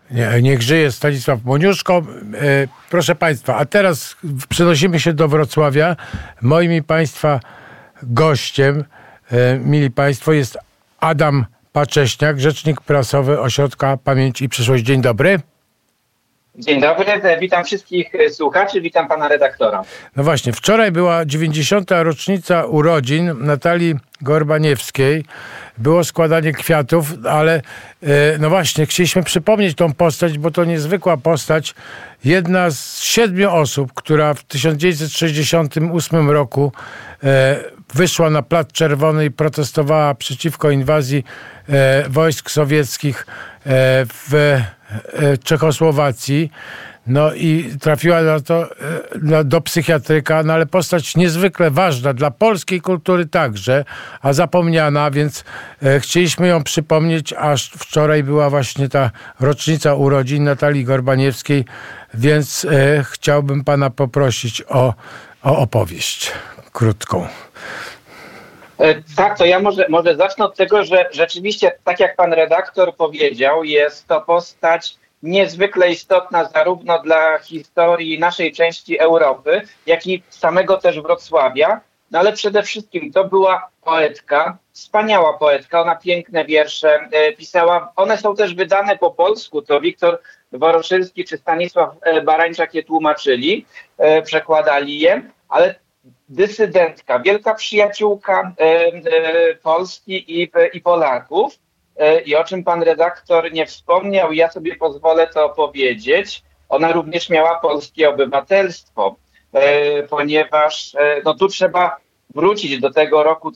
Niech żyje Stanisław Moniuszko. Proszę Państwa, a teraz przenosimy się do Wrocławia. Moim i Państwa gościem, mili Państwo, jest Adam Pacześniak, rzecznik prasowy Ośrodka Pamięć i Przyszłość. Dzień dobry. Dzień dobry, witam wszystkich słuchaczy, witam pana redaktora. No właśnie, wczoraj była 90. rocznica urodzin Natalii Gorbaniewskiej. Było składanie kwiatów, ale no właśnie, chcieliśmy przypomnieć tą postać, bo to niezwykła postać. Jedna z 7 osób, która w 1968 roku wyszła na Plac Czerwony i protestowała przeciwko inwazji wojsk sowieckich w Czechosłowacji. No i trafiła do psychiatryka, no ale postać niezwykle ważna dla polskiej kultury także, a zapomniana, więc chcieliśmy ją przypomnieć, aż wczoraj była właśnie ta rocznica urodzin Natalii Gorbaniewskiej, więc chciałbym pana poprosić o opowieść krótką. Tak, to ja może zacznę od tego, że rzeczywiście, tak jak pan redaktor powiedział, jest to postać niezwykle istotna zarówno dla historii naszej części Europy, jak i samego też Wrocławia. No ale przede wszystkim to była poetka, wspaniała poetka, ona piękne wiersze pisała. One są też wydane po polsku, to Wiktor Woroszylski czy Stanisław Barańczak je tłumaczyli, przekładali je, ale dysydentka, wielka przyjaciółka Polski i Polaków. I o czym pan redaktor nie wspomniał, ja sobie pozwolę to powiedzieć. Ona również miała polskie obywatelstwo, ponieważ no tu trzeba wrócić do tego roku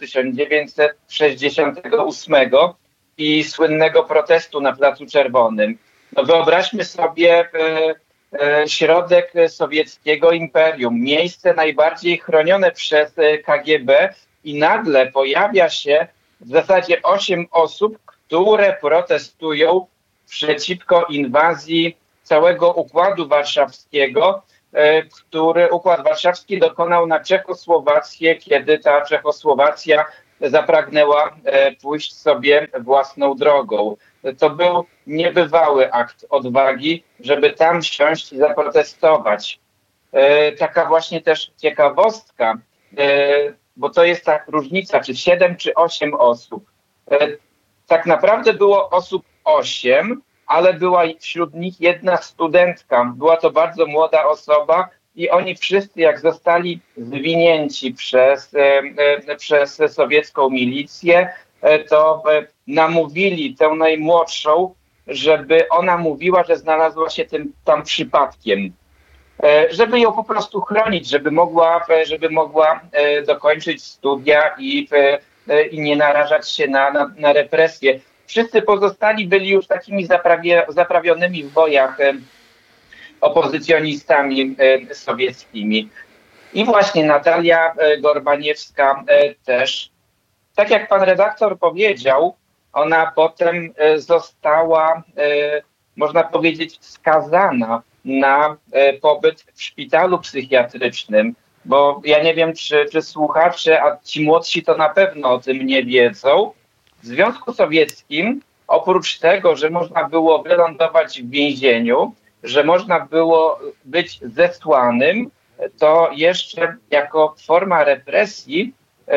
1968 i słynnego protestu na Placu Czerwonym. No wyobraźmy sobie środek sowieckiego imperium, miejsce najbardziej chronione przez KGB i nagle pojawia się w zasadzie 8 osób, które protestują przeciwko inwazji całego Układu Warszawskiego, który Układ Warszawski dokonał na Czechosłowację, kiedy ta Czechosłowacja zapragnęła pójść sobie własną drogą. To był niebywały akt odwagi, żeby tam siąść i zaprotestować. Taka właśnie też ciekawostka, bo to jest ta różnica, czy 7, czy 8 osób. Tak naprawdę było osób 8, ale była wśród nich jedna studentka. Była to bardzo młoda osoba i oni wszyscy, jak zostali zwinięci przez sowiecką milicję, to namówili tę najmłodszą, żeby ona mówiła, że znalazła się tam przypadkiem. Żeby ją po prostu chronić, żeby mogła dokończyć studia i nie narażać się na represje. Wszyscy pozostali byli już takimi zaprawionymi w bojach opozycjonistami sowieckimi. I właśnie Natalia Gorbaniewska też, tak jak pan redaktor powiedział, ona potem została, można powiedzieć, skazana na pobyt w szpitalu psychiatrycznym, bo ja nie wiem, czy słuchacze, a ci młodsi to na pewno o tym nie wiedzą. W Związku Sowieckim, oprócz tego, że można było wylądować w więzieniu, że można było być zesłanym, to jeszcze jako forma represji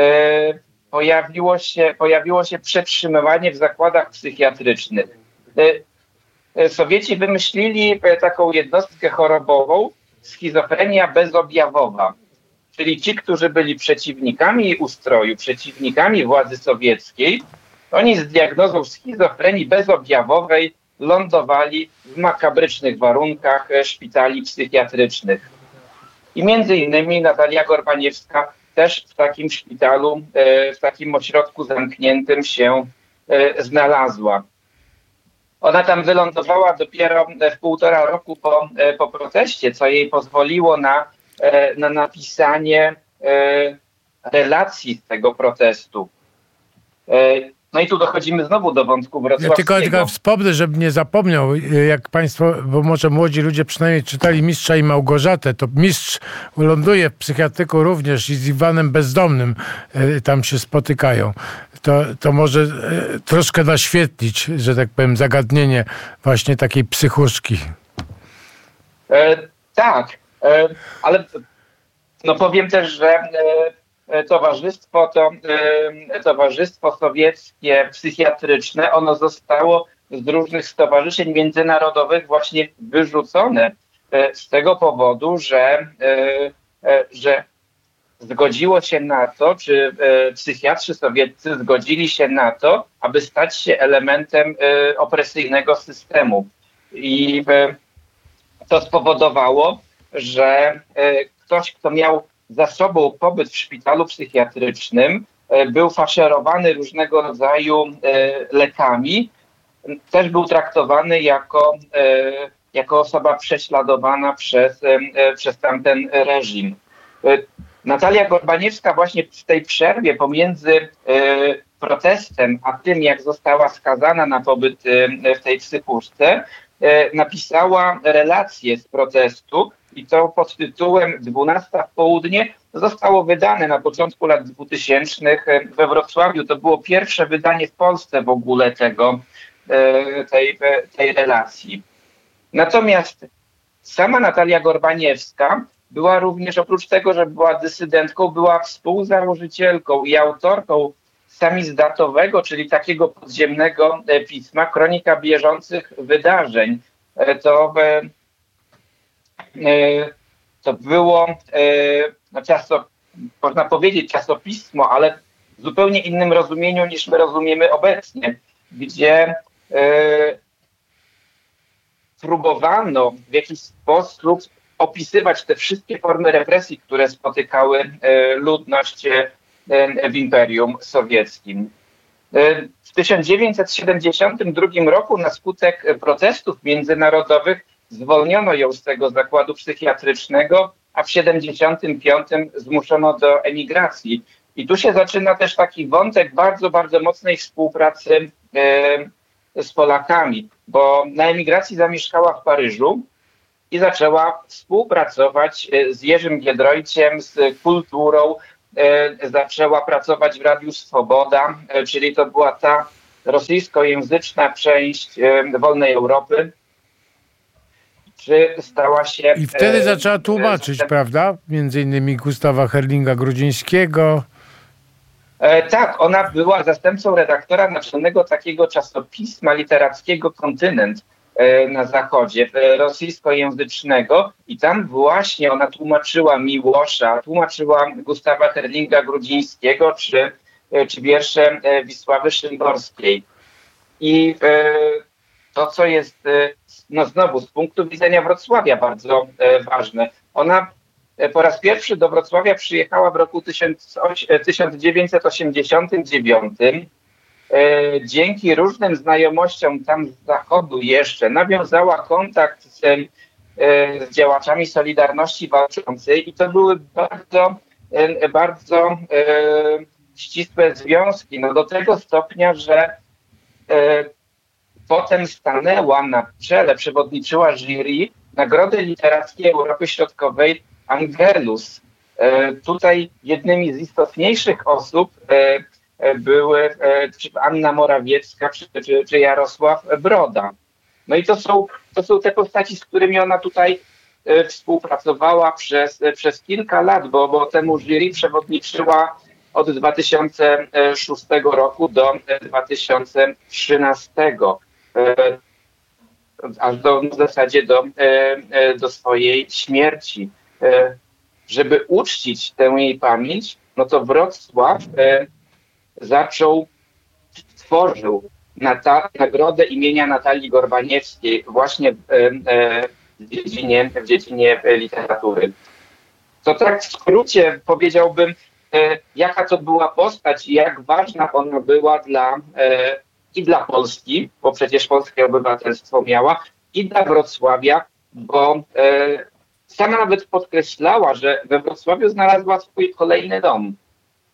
pojawiło się przetrzymywanie w zakładach psychiatrycznych. Sowieci wymyślili taką jednostkę chorobową, schizofrenia bezobjawowa. Czyli ci, którzy byli przeciwnikami ustroju, przeciwnikami władzy sowieckiej, oni z diagnozą schizofrenii bezobjawowej lądowali w makabrycznych warunkach szpitali psychiatrycznych. I między innymi Natalia Gorbaniewska też w takim szpitalu, w takim ośrodku zamkniętym się znalazła. Ona tam wylądowała dopiero w 1,5 roku po proteście, co jej pozwoliło na napisanie relacji z tego protestu. No i tu dochodzimy znowu do wątku Ja wrocławskiego. tylko wspomnę, żebym nie zapomniał, jak państwo, bo może młodzi ludzie przynajmniej czytali Mistrza i Małgorzatę, to mistrz ląduje w psychiatryku również i z Iwanem Bezdomnym tam się spotykają. To może troszkę naświetlić, że tak powiem, zagadnienie właśnie takiej psychuszki. Tak, ale no powiem też, że Towarzystwo Sowieckie Psychiatryczne, ono zostało z różnych stowarzyszeń międzynarodowych właśnie wyrzucone z tego powodu, że zgodziło się na to, czy psychiatrzy sowieccy zgodzili się na to, aby stać się elementem opresyjnego systemu. I to spowodowało, że ktoś, kto miał za sobą pobyt w szpitalu psychiatrycznym, był faszerowany różnego rodzaju lekami, też był traktowany jako osoba prześladowana przez tamten reżim. Natalia Gorbaniewska właśnie w tej przerwie pomiędzy protestem a tym, jak została skazana na pobyt w tej psychuszce, napisała relację z protestu i to pod tytułem 12 w południe zostało wydane na początku lat 2000 we Wrocławiu. To było pierwsze wydanie w Polsce w ogóle tej relacji. Natomiast sama Natalia Gorbaniewska była również, oprócz tego, że była dysydentką, była współzałożycielką i autorką samizdatowego, czyli takiego podziemnego pisma, Kronika bieżących wydarzeń. To było, można powiedzieć czasopismo, ale w zupełnie innym rozumieniu niż my rozumiemy obecnie, gdzie próbowano w jakiś sposób opisywać te wszystkie formy represji, które spotykały ludność w Imperium Sowieckim. W 1972 roku na skutek protestów międzynarodowych zwolniono ją z tego zakładu psychiatrycznego, a w 1975 zmuszono do emigracji. I tu się zaczyna też taki wątek bardzo, bardzo mocnej współpracy z Polakami, bo na emigracji zamieszkała w Paryżu i zaczęła współpracować z Jerzym Giedroyciem, z Kulturą, zaczęła pracować w Radiu Swoboda, czyli to była ta rosyjskojęzyczna część wolnej Europy. Czy stała się... I wtedy zaczęła tłumaczyć, prawda? Między innymi Gustawa Herlinga-Grudzińskiego. Tak, ona była zastępcą redaktora naczelnego takiego czasopisma literackiego Kontynent na zachodzie, rosyjskojęzycznego, i tam właśnie ona tłumaczyła Miłosza, tłumaczyła Gustawa Herlinga-Grudzińskiego czy wiersze Wisławy Szymborskiej. I to, co jest znowu z punktu widzenia Wrocławia bardzo ważne, ona po raz pierwszy do Wrocławia przyjechała w roku 1989. Dzięki różnym znajomościom tam z zachodu jeszcze nawiązała kontakt z działaczami Solidarności Walczącej i to były bardzo, bardzo ścisłe związki. No do tego stopnia, że potem stanęła na czele, przewodniczyła jury Nagrody Literackiej Europy Środkowej Angelus. Tutaj jednymi z istotniejszych osób były Anna Morawiecka czy Jarosław Broda. No i to są te postaci, z którymi ona tutaj współpracowała przez kilka lat, bo temu jury przewodniczyła od 2006 roku do 2013, aż w zasadzie do swojej śmierci. Żeby uczcić tę jej pamięć, no to Wrocław stworzył nagrodę imienia Natalii Gorbaniewskiej właśnie w dziedzinie literatury. To tak w skrócie powiedziałbym, jaka to była postać i jak ważna ona była dla Polski, bo przecież polskie obywatelstwo miała, i dla Wrocławia, bo sama nawet podkreślała, że we Wrocławiu znalazła swój kolejny dom.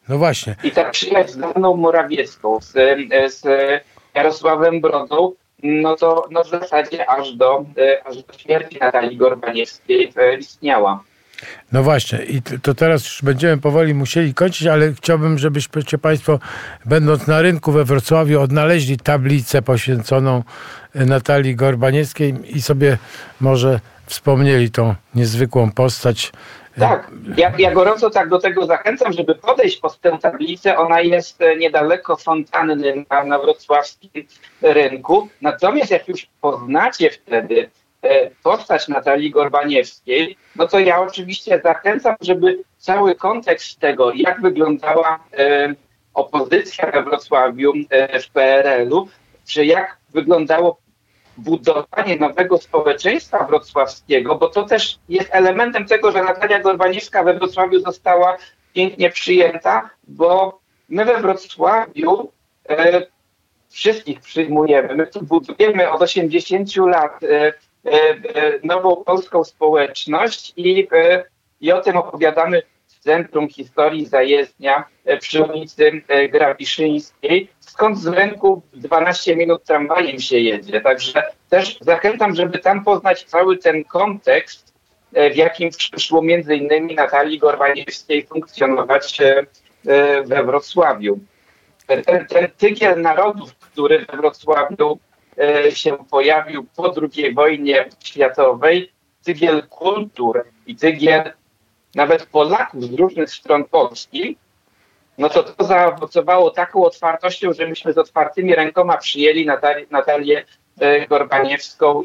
No właśnie. I ta przyjaźń z Anną Morawiecką, z Jarosławem Brodą, no to w zasadzie aż do śmierci Natalii Gorbaniewskiej istniała. No właśnie, i to teraz już będziemy powoli musieli kończyć, ale chciałbym, żebyście Państwo, będąc na rynku we Wrocławiu, odnaleźli tablicę poświęconą Natalii Gorbaniewskiej i sobie może wspomnieli tą niezwykłą postać. Tak, ja gorąco tak do tego zachęcam, żeby podejść pod tę tablicę. Ona jest niedaleko fontanny na wrocławskim rynku. Natomiast jak już poznacie wtedy postać Natalii Gorbaniewskiej, no to ja oczywiście zachęcam, żeby cały kontekst tego, jak wyglądała opozycja we Wrocławiu w PRL-u, czy jak wyglądało budowanie nowego społeczeństwa wrocławskiego, bo to też jest elementem tego, że Natalia Gorbaniewska we Wrocławiu została pięknie przyjęta, bo my we Wrocławiu wszystkich przyjmujemy. My tu budujemy od 80 lat nową polską społeczność i o tym opowiadamy w Centrum Historii Zajezdnia przy ulicy Grabiszyńskiej, skąd z rynku 12 minut tramwajem się jedzie. Także też zachęcam, żeby tam poznać cały ten kontekst, w jakim przyszło między innymi Natalii Gorbaniewskiej funkcjonować we Wrocławiu. Ten tygiel narodów, który we Wrocławiu się pojawił po II wojnie światowej, tygiel kultur i tygiel nawet Polaków z różnych stron Polski, no to zaowocowało taką otwartością, że myśmy z otwartymi rękoma przyjęli Natalię Gorbaniewską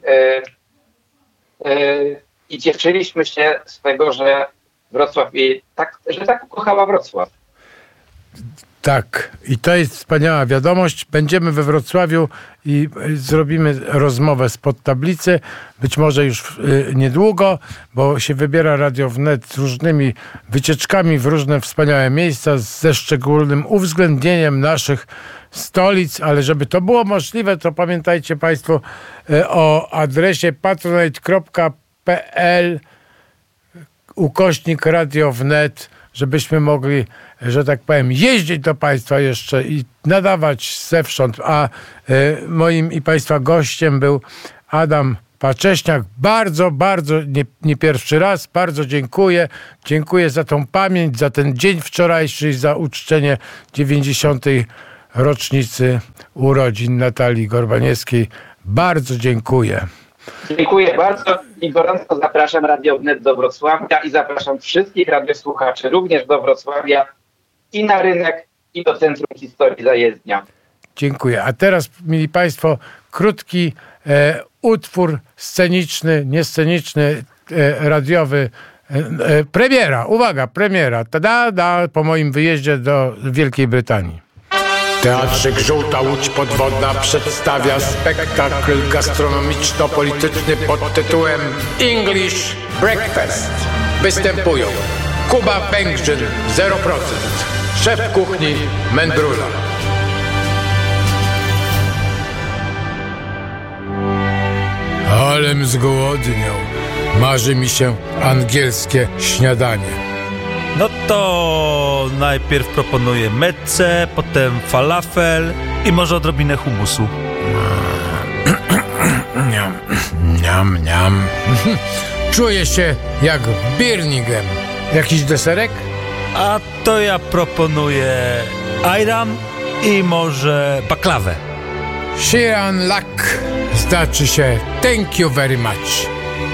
i cieszyliśmy się z tego, że Wrocław jej tak ukochała Wrocław. Tak, i to jest wspaniała wiadomość. Będziemy we Wrocławiu i zrobimy rozmowę spod tablicy, być może już niedługo, bo się wybiera Radio Wnet z różnymi wycieczkami w różne wspaniałe miejsca, ze szczególnym uwzględnieniem naszych stolic, ale żeby to było możliwe, to pamiętajcie Państwo o adresie patronite.pl/Radio Wnet, żebyśmy mogli, że tak powiem, jeździć do Państwa jeszcze i nadawać zewsząd. A moim i Państwa gościem był Adam Pacześniak. Bardzo, nie pierwszy raz, bardzo dziękuję. Dziękuję za tą pamięć, za ten dzień wczorajszy, za uczczenie 90. rocznicy urodzin Natalii Gorbaniewskiej. Bardzo dziękuję. Dziękuję bardzo i gorąco zapraszam Radio Wnet do Wrocławia i zapraszam wszystkich radiosłuchaczy również do Wrocławia i na rynek, i do Centrum Historii Zajezdnia. Dziękuję. A teraz, mili Państwo, krótki utwór sceniczny, niesceniczny, radiowy. Premiera, uwaga, premiera. Tada, po moim wyjeździe do Wielkiej Brytanii. Teatrzyk Żółta Łódź Podwodna przedstawia spektakl gastronomiczno-polityczny pod tytułem English Breakfast. Występują Kuba Pękrzyn 0%, szef kuchni Mędrula. Alem zgłodniał. Marzy mi się angielskie śniadanie. No to najpierw proponuję mezzę, potem falafel i może odrobinę humusu. Niam. Czuję się jak w Birmingham. Jakiś deserek? A to ja proponuję ayran i może baklawę. Shiran Lak znaczy się thank you very much.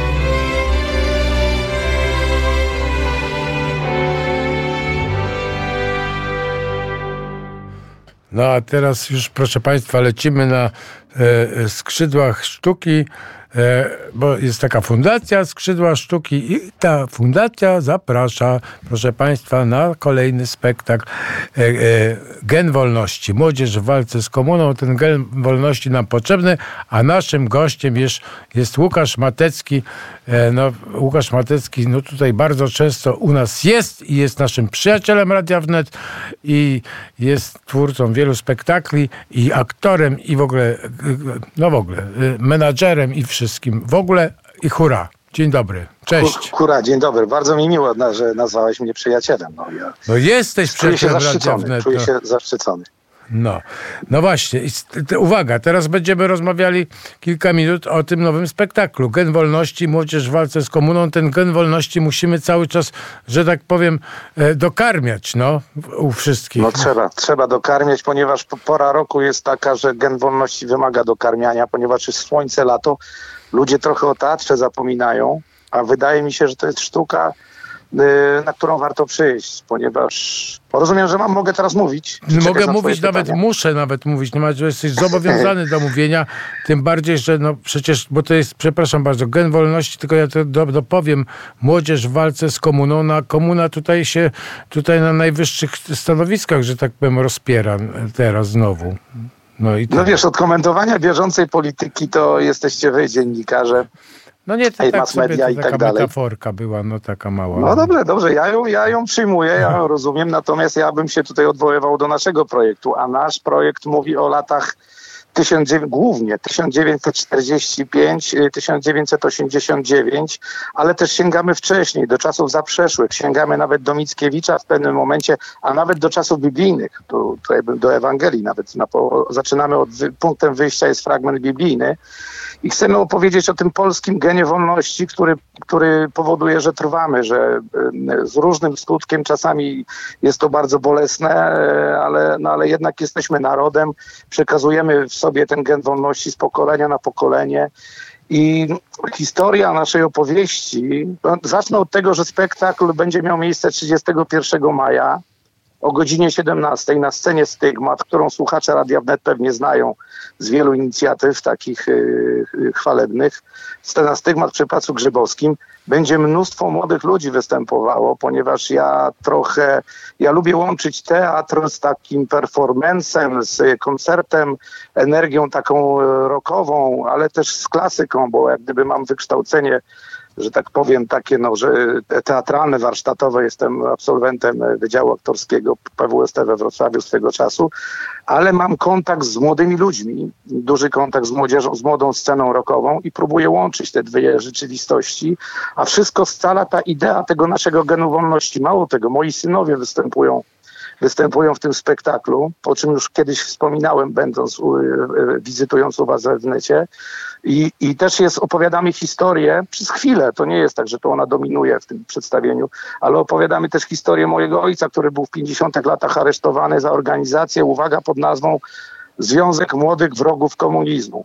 No a teraz już, proszę Państwa, lecimy na skrzydłach sztuki, bo jest taka fundacja Skrzydła Sztuki i ta fundacja zaprasza, proszę Państwa, na kolejny spektakl Gen Wolności. Młodzież w walce z komuną. Ten Gen Wolności nam potrzebny, a naszym gościem jest Łukasz Matecki. Łukasz Matecki tutaj bardzo często u nas jest i jest naszym przyjacielem Radia Wnet i jest twórcą wielu spektakli i aktorem i w ogóle menadżerem i wszystkim. W ogóle i hurra. Dzień dobry, cześć. Kura, dzień dobry. Bardzo mi miło, że nazwałeś mnie przyjacielem. No jesteś przyjacielem Radia Wnet. Czuję się zaszczycony. No właśnie. Uwaga, teraz będziemy rozmawiali kilka minut o tym nowym spektaklu. Gen wolności, młodzież w walce z komuną. Ten gen wolności musimy cały czas, że tak powiem, dokarmiać, u wszystkich. No trzeba dokarmiać, ponieważ pora roku jest taka, że gen wolności wymaga dokarmiania, ponieważ jest słońce, lato. Ludzie trochę o teatrze zapominają, a wydaje mi się, że to jest sztuka, na którą warto przyjść, ponieważ rozumiem, że mogę teraz mówić. Mogę mówić, muszę mówić, że jesteś zobowiązany do mówienia, tym bardziej, że przecież, bo to jest, przepraszam bardzo, gen wolności, tylko ja to dopowiem, młodzież w walce z komuną, komuna tutaj na najwyższych stanowiskach, że tak powiem, rozpiera teraz znowu. No wiesz, od komentowania bieżącej polityki to jesteście wy, dziennikarze. No nie, to tak sobie, media i taka tak dalej. metaforka była, taka mała. No dobrze, ja ją przyjmuję, ja ją rozumiem, natomiast ja bym się tutaj odwoływał do naszego projektu, a nasz projekt mówi o latach głównie 1945, 1989, ale też sięgamy wcześniej, do czasów zaprzeszłych, sięgamy nawet do Mickiewicza w pewnym momencie, a nawet do czasów biblijnych, tutaj do Ewangelii nawet. Zaczynamy punktem wyjścia jest fragment biblijny i chcemy opowiedzieć o tym polskim genie wolności, który powoduje, że trwamy, że z różnym skutkiem czasami jest to bardzo bolesne, ale jednak jesteśmy narodem, przekazujemy w sobie ten gen wolności z pokolenia na pokolenie. I historia naszej opowieści, zacznę od tego, że spektakl będzie miał miejsce 31 maja o godzinie 17 na scenie Stygmat, którą słuchacze Radia Wnet pewnie znają z wielu inicjatyw takich chwalebnych. Scena Stygmat przy Placu Grzybowskim. Będzie mnóstwo młodych ludzi występowało, ponieważ ja lubię łączyć teatr z takim performancem, z koncertem, energią taką rockową, ale też z klasyką, bo jak gdyby mam wykształcenie, że tak powiem, takie że teatralne, warsztatowe. Jestem absolwentem Wydziału Aktorskiego PWST we Wrocławiu swego czasu, ale mam kontakt z młodymi ludźmi, duży kontakt z młodzieżą, z młodą sceną rockową i próbuję łączyć te dwie rzeczywistości, a wszystko scala ta idea tego naszego genu wolności. Mało tego, moi synowie występują w tym spektaklu, o czym już kiedyś wspominałem, wizytując u was we Wnecie. I też opowiadamy historię przez chwilę. To nie jest tak, że to ona dominuje w tym przedstawieniu, ale opowiadamy też historię mojego ojca, który był w 50 latach aresztowany za organizację, uwaga, pod nazwą Związek Młodych Wrogów Komunizmu.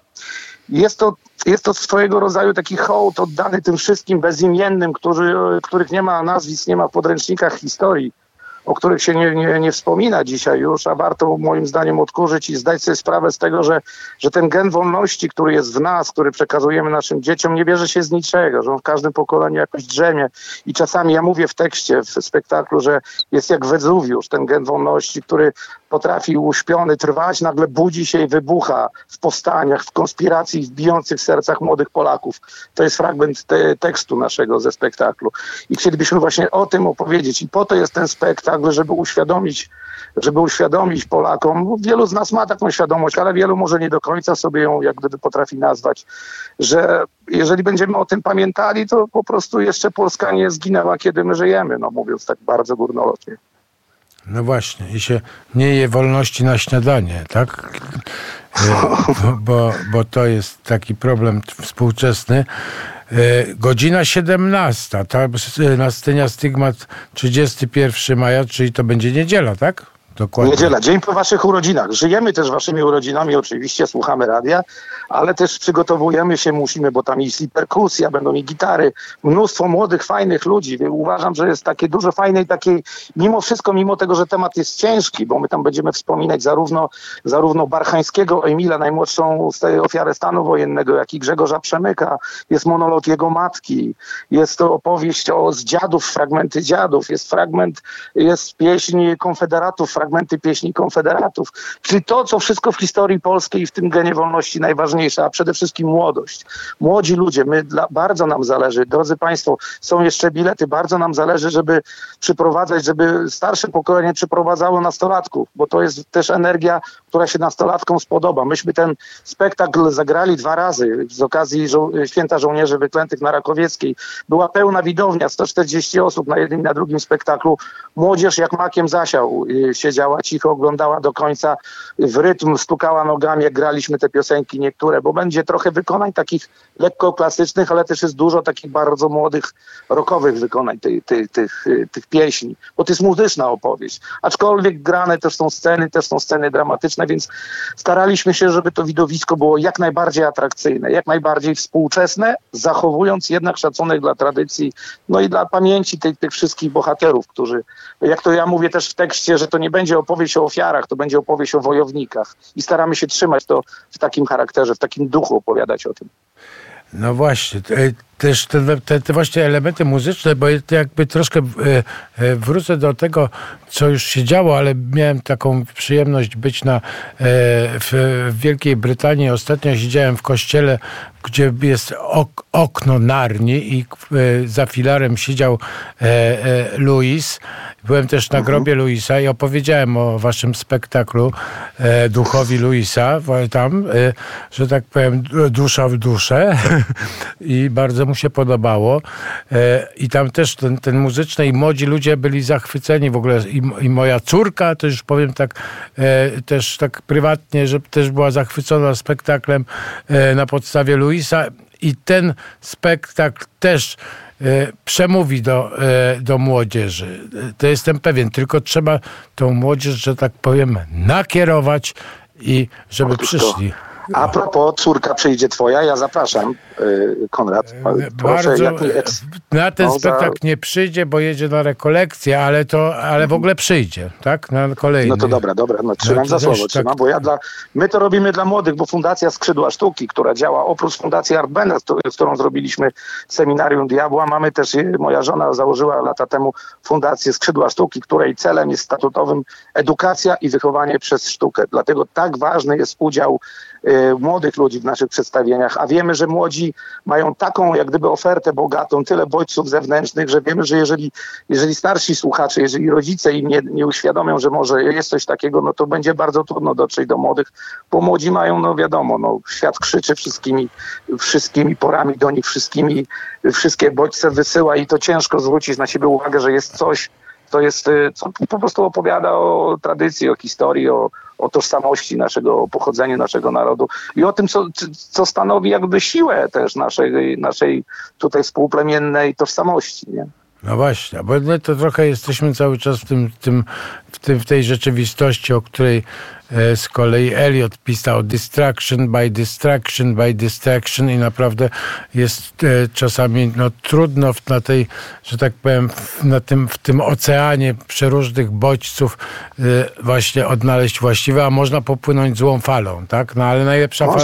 Jest to swojego rodzaju taki hołd oddany tym wszystkim bezimiennym, których nie ma nazwisk, nie ma w podręcznikach historii, o których się nie wspomina dzisiaj już, a warto moim zdaniem odkurzyć i zdać sobie sprawę z tego, że ten gen wolności, który jest w nas, który przekazujemy naszym dzieciom, nie bierze się z niczego, że on w każdym pokoleniu jakoś drzemie. I czasami ja mówię w tekście, w spektaklu, że jest jak Wezuwiusz, ten gen wolności, który potrafi uśpiony trwać, nagle budzi się i wybucha w powstaniach, w konspiracji, w bijących sercach młodych Polaków. To jest fragment tekstu naszego ze spektaklu. I chcielibyśmy właśnie o tym opowiedzieć. I po to jest ten spektakl, żeby uświadomić Polakom, wielu z nas ma taką świadomość, ale wielu może nie do końca sobie ją jak gdyby potrafi nazwać, że jeżeli będziemy o tym pamiętali, to po prostu jeszcze Polska nie zginęła, kiedy my żyjemy, mówiąc tak bardzo górnolotnie. No właśnie, i się nie je wolności na śniadanie, tak? Bo to jest taki problem współczesny. Godzina 17, na scenie Stygmat 31 maja, czyli to będzie niedziela, tak? Dokładnie. Niedziela, dzień po waszych urodzinach. Żyjemy też waszymi urodzinami, oczywiście, słuchamy radia, ale też przygotowujemy się, bo tam jest i perkusja, będą i gitary, mnóstwo młodych, fajnych ludzi. Uważam, że jest takie dużo fajnej takiej, mimo wszystko, mimo tego, że temat jest ciężki, bo my tam będziemy wspominać zarówno Barchańskiego, Emila, najmłodszą ofiarę stanu wojennego, jak i Grzegorza Przemyka. Jest monolog jego matki, jest to opowieść z dziadów, fragmenty dziadów, jest pieśń Konfederatów, fragmenty pieśni konfederatów. Czyli to, co wszystko w historii polskiej i w tym genie wolności najważniejsze, a przede wszystkim młodość. Młodzi ludzie, bardzo nam zależy, drodzy Państwo, są jeszcze bilety, bardzo nam zależy, żeby przyprowadzać, żeby starsze pokolenie przyprowadzało nastolatków, bo to jest też energia, która się nastolatkom spodoba. Myśmy ten spektakl zagrali 2 razy z okazji Święta Żołnierzy Wyklętych na Rakowieckiej. Była pełna widownia, 140 osób na jednym i na drugim spektaklu. Młodzież jak makiem zasiał siedziała cicho, oglądała do końca, w rytm stukała nogami, jak graliśmy te piosenki niektóre, bo będzie trochę wykonań takich lekko klasycznych, ale też jest dużo takich bardzo młodych, rockowych wykonań tych pieśni, bo to jest muzyczna opowieść. Aczkolwiek grane też są sceny dramatyczne, więc staraliśmy się, żeby to widowisko było jak najbardziej atrakcyjne, jak najbardziej współczesne, zachowując jednak szacunek dla tradycji, no i dla pamięci tych wszystkich bohaterów, którzy, jak to ja mówię też w tekście, że to nie będzie opowieść o ofiarach, to będzie opowieść o wojownikach. I staramy się trzymać to w takim charakterze, w takim duchu opowiadać o tym. No właśnie, też te właśnie elementy muzyczne, bo jakby troszkę wrócę do co już się działo, ale miałem taką przyjemność być w Wielkiej Brytanii. Ostatnio siedziałem w kościele, gdzie jest okno Narni i za filarem siedział Louis. Byłem też na grobie Louisa i opowiedziałem o waszym spektaklu duchowi Louisa, tam, że tak powiem, dusza w duszę i bardzo mu się podobało. I tam też ten muzyczny i młodzi ludzie byli zachwyceni w ogóle i moja córka, to już powiem też tak prywatnie, że też była zachwycona spektaklem na podstawie Louisa i ten spektakl też przemówi do młodzieży. To jestem pewien, tylko trzeba tą młodzież, że tak powiem, nakierować i żeby przyszli. A propos, córka przyjdzie twoja, ja zapraszam, Konrad. Proszę, na ten spektakl nie przyjdzie, bo jedzie na rekolekcję, ale w ogóle przyjdzie, tak? Na kolejny. No to dobra, no trzymam za słowo, bo my to robimy dla młodych, bo Fundacja Skrzydła Sztuki, która działa oprócz Fundacji Art Benda, z którą zrobiliśmy Seminarium Diabła, mamy też, moja żona założyła lata temu Fundację Skrzydła Sztuki, której celem jest statutowym edukacja i wychowanie przez sztukę. Dlatego tak ważny jest udział młodych ludzi w naszych przedstawieniach, a wiemy, że młodzi mają taką jak gdyby ofertę bogatą, tyle bodźców zewnętrznych, że wiemy, że jeżeli starsi słuchacze, jeżeli rodzice im nie uświadomią, że może jest coś takiego, no to będzie bardzo trudno dotrzeć do młodych, bo młodzi mają, no wiadomo, świat krzyczy wszystkimi porami do nich, wszystkie bodźce wysyła i to ciężko zwrócić na siebie uwagę, że jest coś, co po prostu opowiada o tradycji, o historii, o tożsamości naszego pochodzenia, naszego narodu i o tym, co stanowi jakby siłę też naszej tutaj współplemiennej tożsamości, nie? No właśnie, bo my to trochę jesteśmy cały czas w tej rzeczywistości, o której z kolei Eliot pisał distraction by distraction by distraction i naprawdę jest czasami trudno na tej, że tak powiem, w tym oceanie przeróżnych bodźców właśnie odnaleźć właściwe, a można popłynąć złą falą, tak? No ale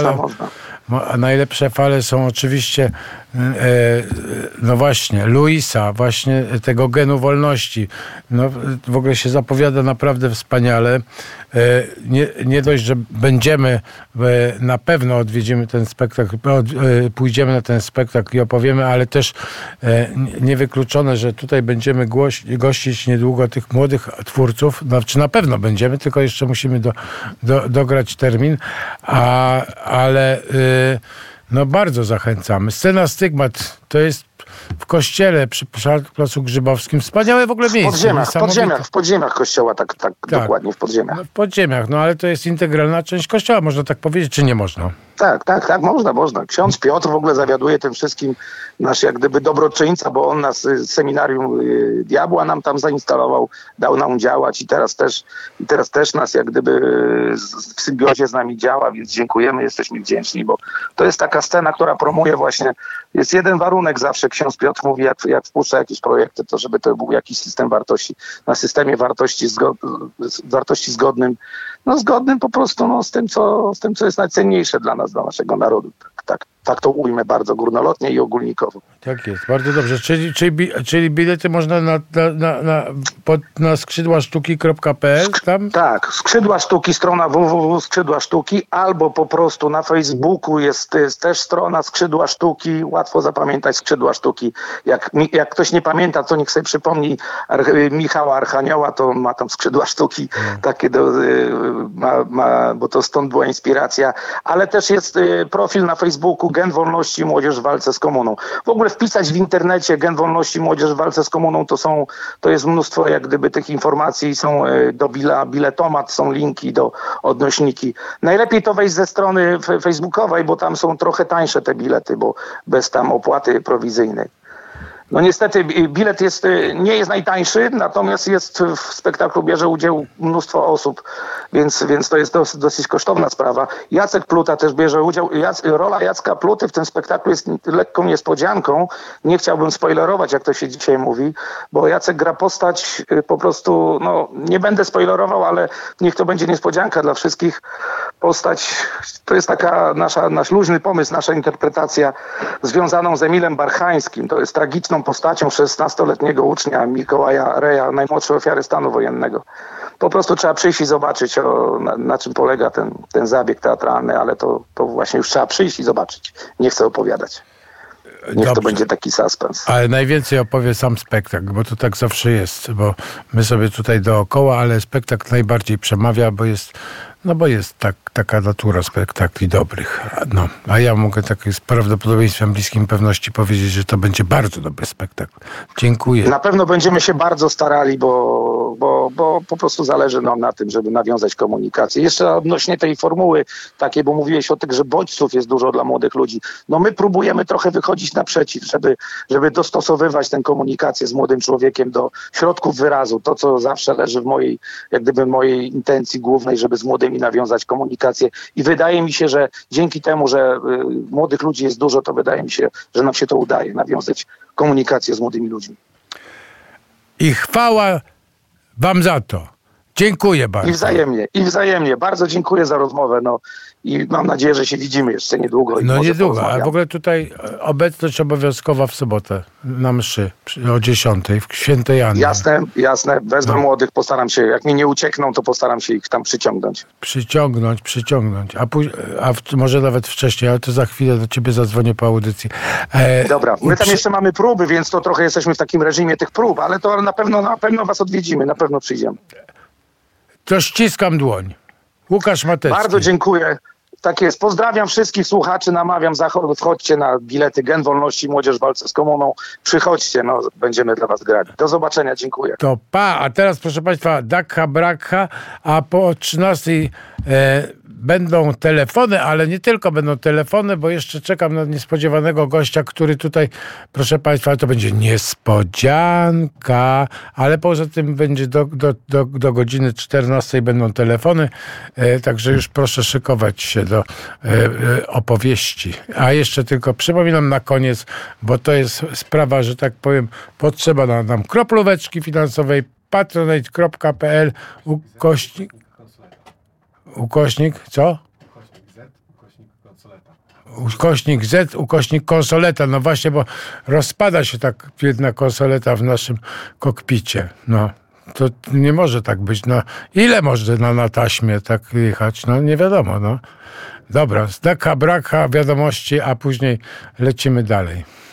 najlepsze fale są oczywiście no właśnie Louisa, właśnie tego genu wolności. No, w ogóle się zapowiada naprawdę wspaniale. Nie dość, że na pewno odwiedzimy ten spektakl, pójdziemy na ten spektakl i opowiemy, ale też niewykluczone, że tutaj będziemy gościć niedługo tych młodych twórców. Znaczy na pewno będziemy, tylko jeszcze musimy dograć termin, ale no bardzo zachęcamy. Scena Stygmat to jest w kościele przy Placu Grzybowskim. Wspaniałe w ogóle miejsce. W podziemiach kościoła, tak dokładnie, w podziemiach. No, w podziemiach, ale to jest integralna część kościoła, można tak powiedzieć, czy nie można? Tak, można. Ksiądz Piotr w ogóle zawiaduje tym wszystkim, nasz jak gdyby dobroczyńca, bo on nas z Seminarium Diabła nam tam zainstalował, dał nam działać i teraz też nas jak gdyby w symbiozie z nami działa, więc dziękujemy, jesteśmy wdzięczni, bo to jest taka scena, która promuje właśnie, jest jeden warunek zawsze, ksiądz Piotr mówi, jak wpuszcza jakieś projekty, to żeby to był jakiś system wartości, na systemie wartości zgodnym Tak to ujmę bardzo górnolotnie i ogólnikowo. Tak jest, bardzo dobrze. Czyli bilety można na skrzydłasztuki.pl tam? Tak, Skrzydła Sztuki, strona www.skrzydła sztuki, albo po prostu na Facebooku jest też strona Skrzydła Sztuki, łatwo zapamiętać Skrzydła Sztuki. Jak ktoś nie pamięta, to niech sobie przypomni Michała Archanioła, to ma tam Skrzydła Sztuki, takie bo to stąd była inspiracja, ale też jest profil na Facebooku Gen Wolności Młodzież w walce z komuną. W ogóle wpisać w internecie Gen Wolności Młodzież w walce z komuną, to jest mnóstwo jak gdyby tych informacji, są do biletomat, są linki do odnośniki. Najlepiej to wejść ze strony facebookowej, bo tam są trochę tańsze te bilety, bo bez tam opłaty prowizyjnej. No niestety bilet nie jest najtańszy, natomiast w spektaklu bierze udział mnóstwo osób, więc to jest dosyć kosztowna sprawa. Jacek Pluta też bierze udział. Rola Jacka Pluty w tym spektaklu jest lekką niespodzianką. Nie chciałbym spoilerować, jak to się dzisiaj mówi, bo Jacek gra postać po prostu, nie będę spoilerował, ale niech to będzie niespodzianka dla wszystkich. Postać, to jest taka nasz luźny pomysł, nasza interpretacja związaną z Emilem Barchańskim. To jest tragiczną postacią 16-letniego ucznia Mikołaja Reja, najmłodszej ofiary stanu wojennego. Po prostu trzeba przyjść i zobaczyć, na czym polega ten zabieg teatralny, ale to właśnie już trzeba przyjść i zobaczyć. Nie chcę opowiadać. Niech to będzie taki suspens. Ale najwięcej opowie sam spektakl, bo to tak zawsze jest, bo my sobie tutaj dookoła, ale spektakl najbardziej przemawia, bo jest taka natura spektakli dobrych. A ja mogę z prawdopodobieństwem bliskim pewności powiedzieć, że to będzie bardzo dobry spektakl. Dziękuję. Na pewno będziemy się bardzo starali, bo po prostu zależy nam na tym, żeby nawiązać komunikację. Jeszcze odnośnie tej formuły takiej, bo mówiłeś o tym, że bodźców jest dużo dla młodych ludzi. My próbujemy trochę wychodzić naprzeciw, żeby dostosowywać tę komunikację z młodym człowiekiem do środków wyrazu. To, co zawsze leży w mojej intencji głównej, żeby z młodymi nawiązać komunikację. I wydaje mi się, że dzięki temu, że młodych ludzi jest dużo, to wydaje mi się, że nam się to udaje, nawiązać komunikację z młodymi ludźmi. I chwała wam za to. Dziękuję bardzo. I wzajemnie. Bardzo dziękuję za rozmowę. I mam nadzieję, że się widzimy jeszcze niedługo. Niedługo, a w ogóle tutaj obecność obowiązkowa w sobotę na mszy o 10:00 w Świętej Anny. Jasne. Wezmę młodych, postaram się, jak mi nie uciekną, to postaram się ich tam przyciągnąć. Przyciągnąć. A może nawet wcześniej, ale to za chwilę do ciebie zadzwonię po audycji. Dobra, my tam jeszcze mamy próby, więc to trochę jesteśmy w takim reżimie tych prób, ale to na pewno was odwiedzimy, na pewno przyjdziemy. To ściskam dłoń. Łukasz Matecki. Bardzo dziękuję. Tak jest. Pozdrawiam wszystkich słuchaczy, namawiam, wchodźcie na bilety Gen Wolności Młodzież w walce z komuną. Przychodźcie, będziemy dla was grali. Do zobaczenia, dziękuję. To a teraz proszę państwa, Dakha Brakha, a po 13:00 będą telefony, ale nie tylko będą telefony, bo jeszcze czekam na niespodziewanego gościa, który tutaj, proszę państwa, to będzie niespodzianka, ale poza tym będzie do godziny 14:00 będą telefony, także już proszę szykować się do opowieści. A jeszcze tylko przypominam na koniec, bo to jest sprawa, że tak powiem, potrzeba nam kroplóweczki finansowej, patronite.pl ukośnik co? Ukośnik Z, ukośnik konsoleta. No właśnie, bo rozpada się tak jedna konsoleta w naszym kokpicie. To nie może tak być. Ile można na taśmie tak jechać? Nie wiadomo. Dobra, z Dakha Brakha wiadomości, a później lecimy dalej.